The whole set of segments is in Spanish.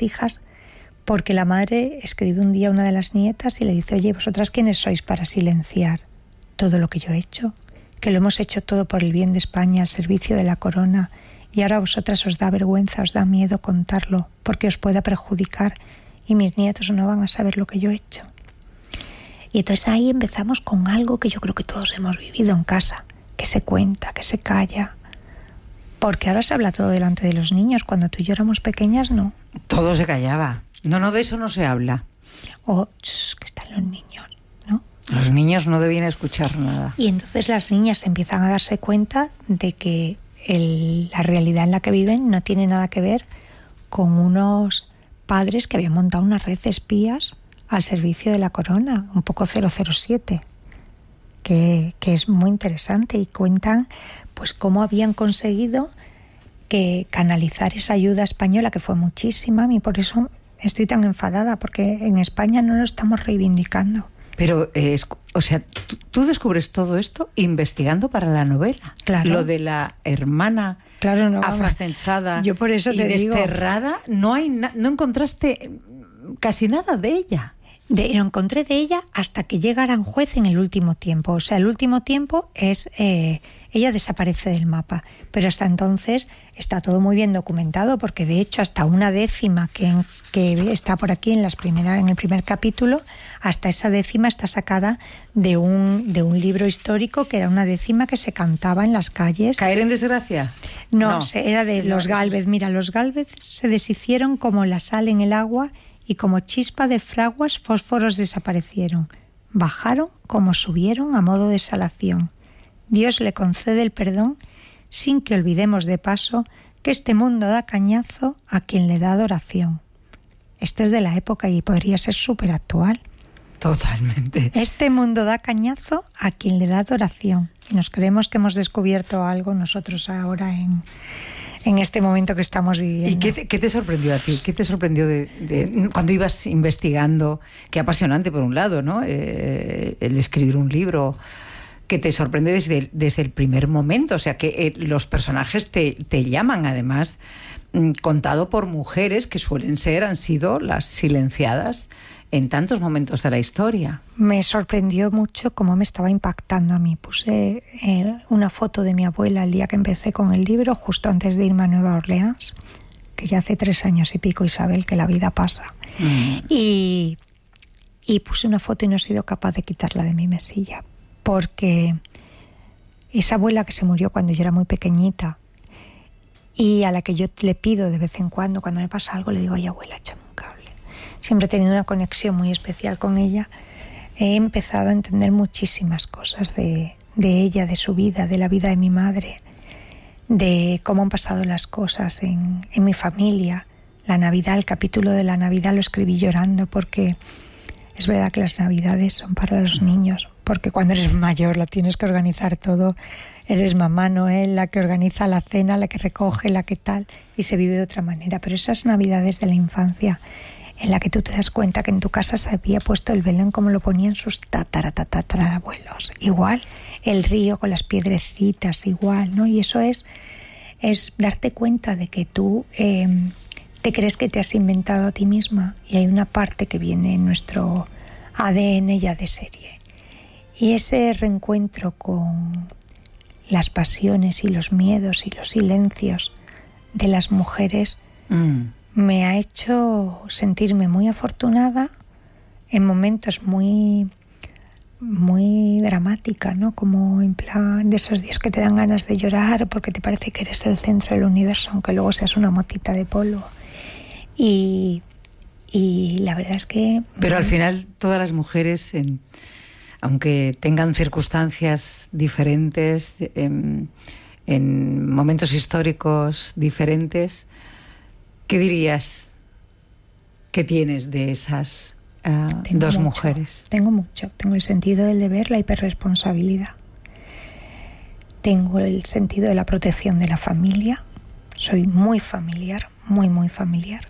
las hijas, porque la madre escribe un día a una de las nietas y le dice: oye, ¿vosotras quiénes sois para silenciar todo lo que yo he hecho? Que lo hemos hecho todo por el bien de España, al servicio de la corona, y ahora a vosotras os da vergüenza, os da miedo contarlo, porque os pueda perjudicar, y mis nietos no van a saber lo que yo he hecho. Y entonces ahí empezamos con algo que yo creo que todos hemos vivido en casa, que se cuenta, que se calla, porque ahora se habla todo delante de los niños. Cuando tú y yo éramos pequeñas, no. Todo se callaba. No, de eso no se habla. O que están los niños, ¿no? Los niños no debían escuchar nada. Y entonces las niñas empiezan a darse cuenta de que la realidad en la que viven no tiene nada que ver con unos padres que habían montado una red de espías al servicio de la corona, un poco 007, que es muy interesante, y cuentan pues cómo habían conseguido que canalizar esa ayuda española, que fue muchísima, y por eso estoy tan enfadada, porque en España no lo estamos reivindicando. Pero, tú descubres todo esto investigando para la novela. Claro. Lo de la hermana, claro, no, afrancensada, yo por eso y te desterrada, no encontraste casi nada de ella. Lo encontré de ella hasta que llega Aranjuez en el último tiempo. O sea, el último tiempo es... ella desaparece del mapa, pero hasta entonces está todo muy bien documentado, porque de hecho hasta una décima que está por aquí en el primer capítulo, hasta esa décima está sacada de un libro histórico, que era una décima que se cantaba en las calles. ¿Caer en desgracia? No, era de los Gálvez. Mira, los Gálvez se deshicieron como la sal en el agua, y como chispa de fraguas fósforos desaparecieron. Bajaron como subieron a modo de salación. Dios le concede el perdón, sin que olvidemos de paso que este mundo da cañazo a quien le da adoración. Esto es de la época y podría ser súper actual. Totalmente. Este mundo da cañazo a quien le da adoración. Y nos creemos que hemos descubierto algo nosotros ahora en este momento que estamos viviendo. ¿Y qué te sorprendió a ti? ¿Qué te sorprendió de cuando ibas investigando? Qué apasionante, por un lado, ¿no? El escribir un libro que te sorprende desde el primer momento. O sea, que los personajes te llaman, además, contado por mujeres que han sido las silenciadas en tantos momentos de la historia. Me sorprendió mucho cómo me estaba impactando a mí. Puse una foto de mi abuela el día que empecé con el libro, justo antes de irme a Nueva Orleans, que ya hace 3 años y pico, Isabel, que la vida pasa. Y puse una foto y no he sido capaz de quitarla de mi mesilla, porque esa abuela que se murió cuando yo era muy pequeñita, y a la que yo le pido de vez en cuando me pasa algo, le digo: ay, abuela, échame un cable. Siempre he tenido una conexión muy especial con ella. He empezado a entender muchísimas cosas de ella, de su vida, de la vida de mi madre, de cómo han pasado las cosas en mi familia. La Navidad, el capítulo de la Navidad lo escribí llorando, porque es verdad que las Navidades son para los niños, porque cuando eres mayor lo tienes que organizar todo. Eres mamá Noel, la que organiza la cena, la que recoge, la que tal, y se vive de otra manera. Pero esas Navidades de la infancia, en la que tú te das cuenta que en tu casa se había puesto el Belén como lo ponían sus tatarabuelos, igual, el río con las piedrecitas, igual, ¿no? Y eso es darte cuenta de que tú te crees que te has inventado a ti misma, y hay una parte que viene en nuestro ADN ya de serie. Y ese reencuentro con las pasiones y los miedos y los silencios de las mujeres me ha hecho sentirme muy afortunada en momentos muy, muy dramática, ¿no? Como en plan de esos días que te dan ganas de llorar porque te parece que eres el centro del universo, aunque luego seas una motita de polvo. Y la verdad es que... Pero al final todas las mujeres, aunque tengan circunstancias diferentes, en momentos históricos diferentes, ¿qué dirías que tienes de esas dos mujeres? Tengo mucho. Tengo el sentido del deber, la hiperresponsabilidad. Tengo el sentido de la protección de la familia. Soy muy familiar, muy, muy familiar.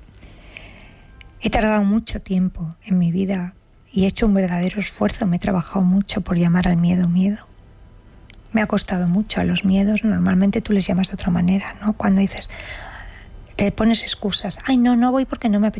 He tardado mucho tiempo en mi vida y he hecho un verdadero esfuerzo. Me he trabajado mucho por llamar al miedo miedo. Me ha costado mucho. A los miedos normalmente tú les llamas de otra manera, ¿no? Cuando dices, te pones excusas. Ay, no voy porque no me apetece.